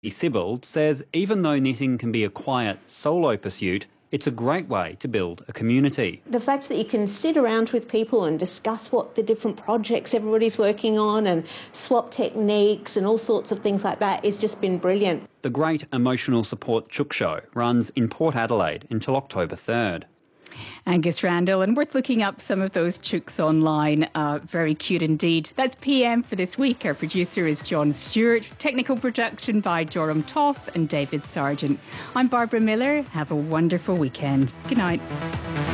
Sibbald says even though knitting can be a quiet, solo pursuit, it's a great way to build a community. The fact that you can sit around with people and discuss what the different projects everybody's working on and swap techniques and all sorts of things like that has just been brilliant. The Great Emotional Support Chook Show runs in Port Adelaide until October 3rd. Angus Randall, and worth looking up some of those chooks online. Very cute indeed. That's PM for this week. Our producer is John Stewart. Technical production by Joram Toth and David Sargent. I'm Barbara Miller. Have a wonderful weekend. Good night.